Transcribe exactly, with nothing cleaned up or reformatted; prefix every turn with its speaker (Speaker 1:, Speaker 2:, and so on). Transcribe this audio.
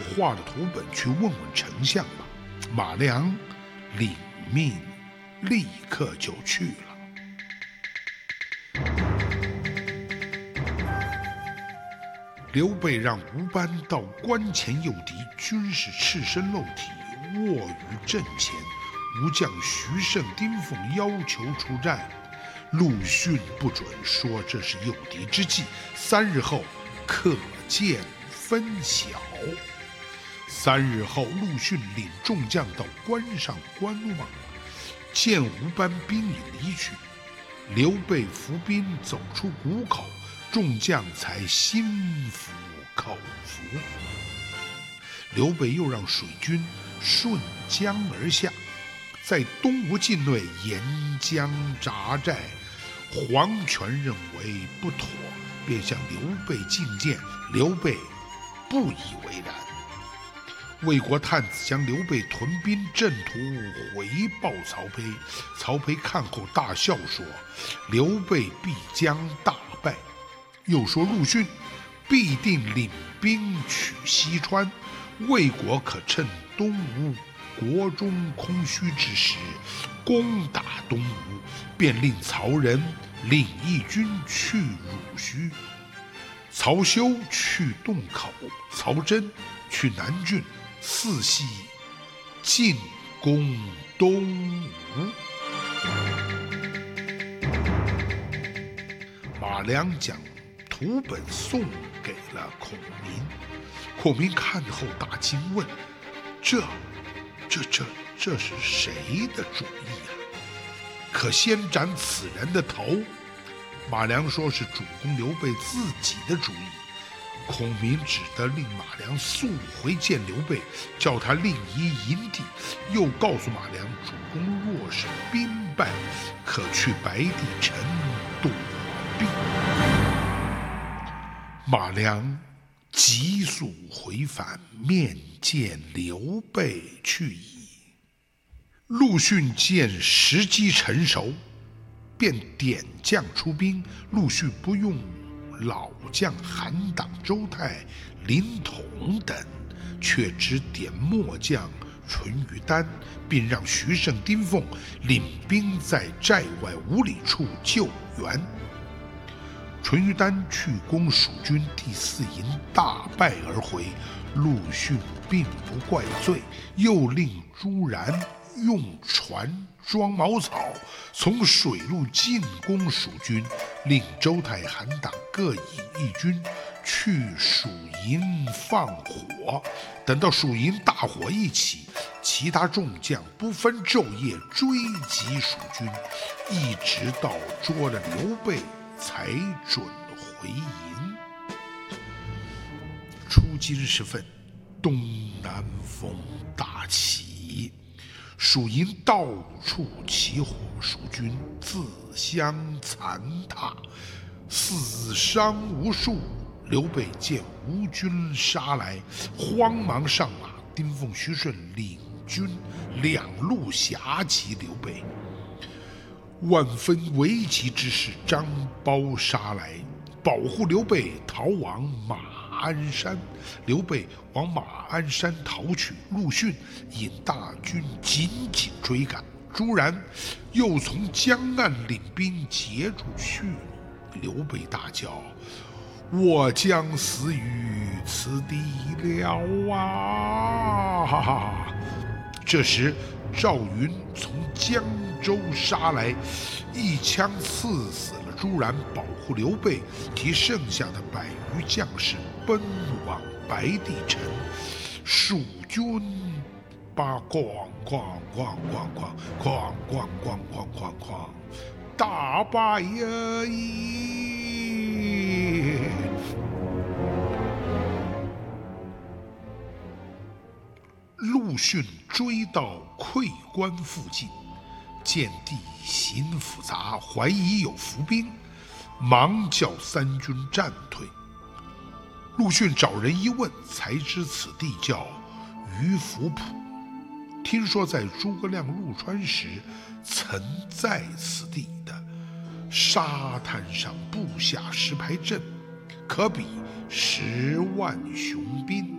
Speaker 1: 画了图本去问问丞相吧。马良领命，立刻就去了。刘备让吴班到关前诱敌，军士赤身露体卧于阵前。吴将徐盛、丁奉要求出战，陆逊不准，说这是诱敌之计，三日后可见分晓。三日后，陆逊领众将到关上观望，见吴班兵已离去，刘备伏兵走出谷口，众将才心服口服。刘备又让水军顺江而下，在东吴境内沿江扎寨。黄权认为不妥，便向刘备进谏，刘备不以为然。魏国太子将刘备屯兵阵图回报曹丕，曹丕看后大笑说：“刘备必将大败。”又说陆逊必定领兵取西川，魏国可趁东吴国中空虚之时，攻打东吴，便令曹仁领义军去汝须，曹休去洞口，曹真去南郡，四系进攻东吴。马良将图本送给了孔明，孔明看后大惊，问：“这、这、这、这是谁的主意啊？可先斩此人的头。”马良说是主公刘备自己的主意。孔明只得令马良速回见刘备，叫他另移营地，又告诉马良，主公若是兵败，可去白帝城躲避。马良急速回返，面见刘备去矣。陆逊见时机成熟，便点将出兵。陆逊不用老将韩党、周泰、林统等，却只点末将淳于丹，并让徐盛、丁奉领兵在寨外五里处救援。淳于丹去攻蜀军第四营，大败而回。陆逊并不怪罪，又令朱然用船装茅草，从水路进攻蜀军，令周泰、韩党各引一军去蜀营放火。等到蜀营大火一起，其他众将不分昼夜追击蜀军，一直到捉了刘备，才准回营。出京时分，东南风大起，蜀营到处起火，蜀军自相残踏，死伤无数。刘备见吴军杀来，慌忙上马，丁奉、徐顺领军两路夹击刘备。万分危急之时，张苞杀来，保护刘备逃往马鞍山。刘备往马鞍山逃去，陆逊引大军紧紧追赶。朱然又从江岸领兵截住去路。刘备大叫：“我将死于此地了啊！”哈哈。这时赵云从江州杀来，一枪刺死了朱然，保护刘备及剩下的百余将士奔往白帝城。蜀军把咣咣咣咣咣咣咣咣咣咣咣大败呀！陆逊追到溃关附近，见地形复杂，怀疑有伏兵，忙叫三军战退。陆逊找人一问，才知此地叫鱼福浦，听说在诸葛亮入川时曾在此地的。沙滩上布下石牌阵，可比十万雄兵。